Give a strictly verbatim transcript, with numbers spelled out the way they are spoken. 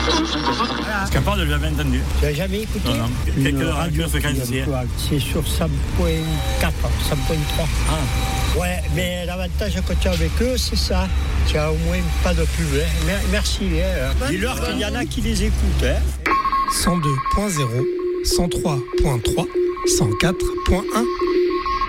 Parce qu'à part, je l'avais entendu. Tu n'as jamais écouté? Non, non. Quelques radio fréquenciées. C'est sur cent point quatre, cent point trois. Ah. Ouais, mais l'avantage quand tu es avec eux, c'est ça. Tu as au moins pas de pub. Hein. Merci. Hein. Dis-leur qu'il y en a qui les écoutent. Hein. cent deux point zéro, cent trois point trois, cent quatre point un.